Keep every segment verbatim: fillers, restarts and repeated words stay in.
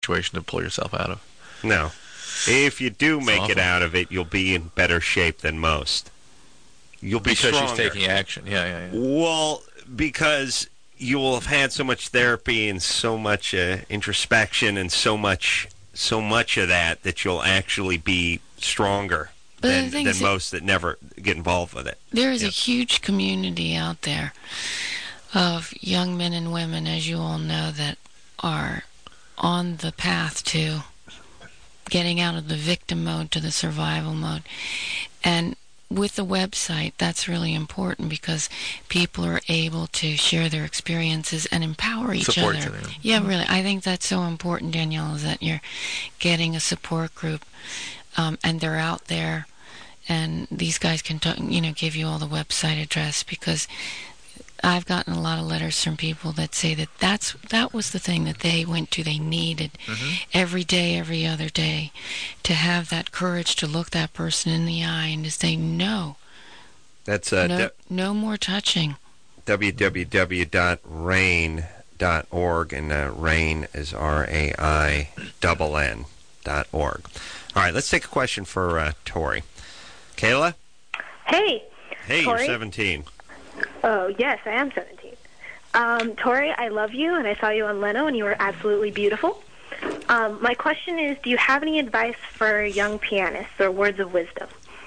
situation to pull yourself out of. No. If you do It's make awful. it out of it, you'll be in better shape than most. You'll be Because stronger. she's taking action. Yeah, yeah, yeah. Well, because you will have had so much therapy and so much uh, introspection and so much so much of that that you'll actually be stronger But the than, thing than is, most that never get involved with it. there is Yeah. a huge community out there of young men and women, as you all know, that are on the path to getting out of the victim mode to the survival mode. And with the website, that's really important because people are able to share their experiences and empower each Support other. each other. Yeah, really. I think that's so important, Danielle, is that you're getting a support group, um, and they're out there, and these guys can, talk, you know, give you all the website address, because I've gotten a lot of letters from people that say that that's, that was the thing that they went to, they needed Mm-hmm. every day, every other day, to have that courage to look that person in the eye and to say, no, That's uh, no, no more touching. w w w dot rain dot org, and uh, RAIN is R A I N N dot org. All right, let's take a question for uh, Tori. Kayla? Hey. Hey, Tori? you're seventeen. Oh, yes, I am seventeen. Um, Tori, I love you, and I saw you on Leno, and you were absolutely beautiful. Um, my question is, do you have any advice for young pianists or words of wisdom?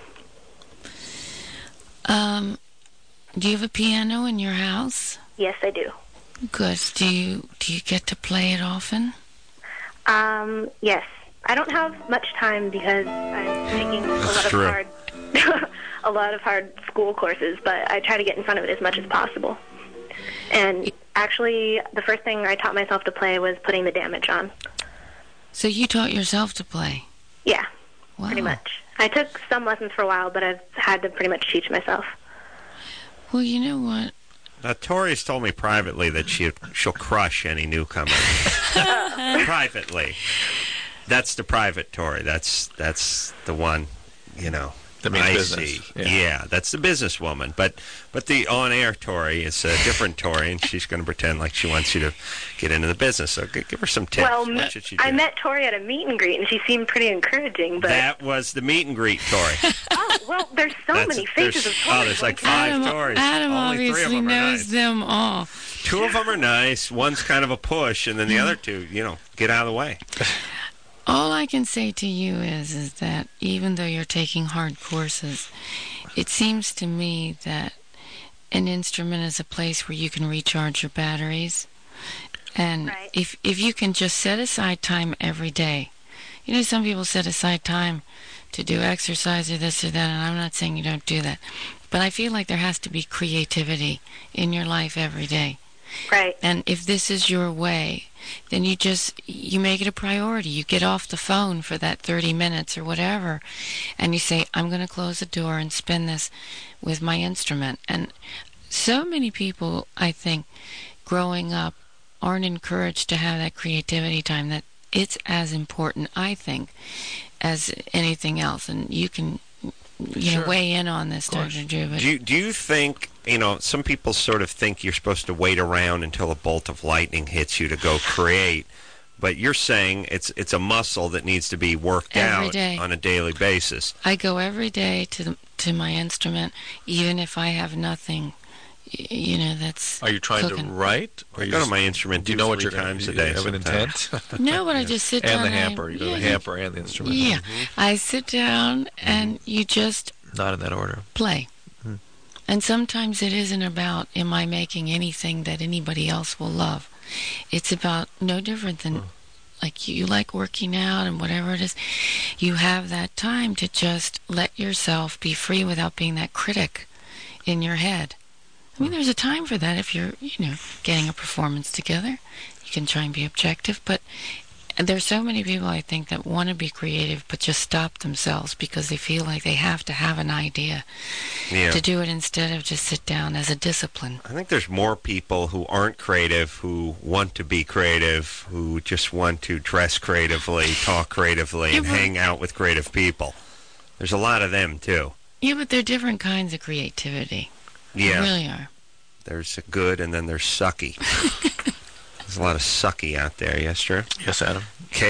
Um, do you have a piano in your house? Yes, I do. Good. Do you do you get to play it often? Um, yes. I don't have much time because I'm taking a That's lot of true. hard, a lot of hard school courses, but I try to get in front of it as much as possible. And actually, the first thing I taught myself to play was putting the damage on. So you taught yourself to play? Yeah, Wow. pretty much. I took some lessons for a while, but I've had to pretty much teach myself. Well, you know what? Now, Tori's told me privately that she, she'll crush any newcomer. Privately. That's the private Tori. That's that's the one, you know. That means I business. see. Yeah. Yeah, that's the businesswoman. But but the on-air Tori is a different Tori, and she's going to pretend like she wants you to get into the business. So g- give her some tips. Well, What should she do? I met Tori at a meet and greet, and she seemed pretty encouraging. But That was the meet and greet Tori. oh, well, there's so That's- many faces of there's- Tori. oh, there's like five Adam, Tories. Adam Only three of obviously them are knows nice. them all. Two of them are nice. One's kind of a push, and then the other two, you know, get out of the way. All I can say to you is, is that even though you're taking hard courses, it seems to me that an instrument is a place where you can recharge your batteries. And Right. if if you can just set aside time every day. You know, some people set aside time to do exercise or this or that, and I'm not saying you don't do that. But I feel like there has to be creativity in your life every day. Right. And if this is your way, then you just, you make it a priority. You get off the phone for that thirty minutes or whatever, and you say, I'm going to close the door and spend this with my instrument. And so many people, I think, growing up, aren't encouraged to have that creativity time, that it's as important, I think, as anything else. And you can, you Sure. know, weigh in on this, Doctor Drew. But Do you, do you think, you know, some people sort of think you're supposed to wait around until a bolt of lightning hits you to go create, but you're saying it's it's a muscle that needs to be worked Every out day. on a daily basis. I go every day to the, to my instrument, even if I have nothing, y- you know, that's Are you trying cooking. to write? Or I you go to just- my instrument Do you two, know what three you're times a you day have an sometimes. intent? No, but I just sit down And the I- hamper. You go to yeah, the hamper and the instrument. Yeah, Mm-hmm. I sit down and you just Not in that order. play. And sometimes it isn't about, am I making anything that anybody else will love? It's about no different than, like, you like working out and whatever it is. You have that time to just let yourself be free without being that critic in your head. I mean, there's a time for that if you're, you know, getting a performance together. You can try and be objective, but there's so many people, I think, that want to be creative but just stop themselves because they feel like they have to have an idea Yeah. to do it instead of just sit down as a discipline. I think there's more people who aren't creative, who want to be creative, who just want to dress creatively, talk creatively, Yeah, and but- hang out with creative people. There's a lot of them, too. Yeah, but there are different kinds of creativity. Yeah. There really are. There's good, and then there's sucky. There's a lot of sucky out there, yes, Drew? Yes, Adam.